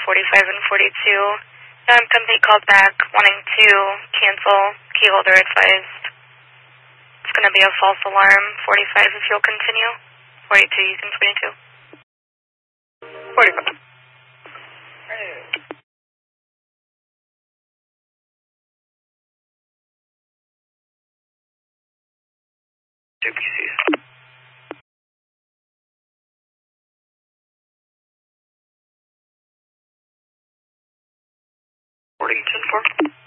45 and 42. Company called back wanting to cancel. Key holder advised. It's going to be a false alarm. 45 if you'll continue. 42 you can 22. 45. JPCs. 40, 10-4.